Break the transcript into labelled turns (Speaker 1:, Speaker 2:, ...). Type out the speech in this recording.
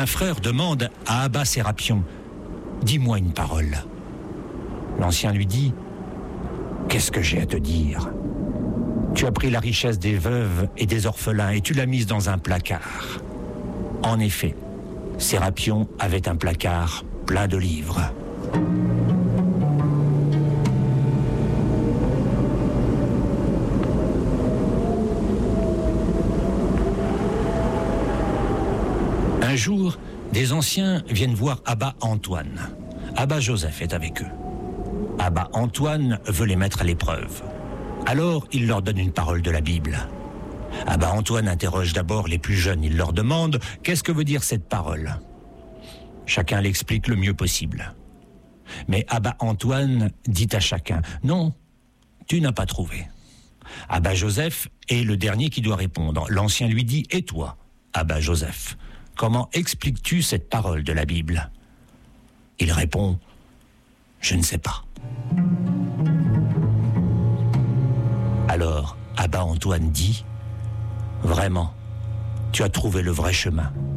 Speaker 1: un frère demande à Abba Sérapion, « Dis-moi une parole. » L'ancien lui dit, « Qu'est-ce que j'ai à te dire ? Tu as pris la richesse des veuves et des orphelins et tu l'as mise dans un placard. » En effet, Sérapion avait un placard plein de livres. Un jour, des anciens viennent voir Abba Antoine. Abba Joseph est avec eux. Abba Antoine veut les mettre à l'épreuve. Alors, il leur donne une parole de la Bible. Abba Antoine interroge d'abord les plus jeunes. Il leur demande « Qu'est-ce que veut dire cette parole ?» Chacun l'explique le mieux possible. Mais Abba Antoine dit à chacun « Non, tu n'as pas trouvé. » Abba Joseph est le dernier qui doit répondre. L'ancien lui dit « Et toi, Abba Joseph, comment expliques-tu cette parole de la Bible ?» Il répond « Je ne sais pas. » Alors, Abba Antoine dit « Vraiment, tu as trouvé le vrai chemin.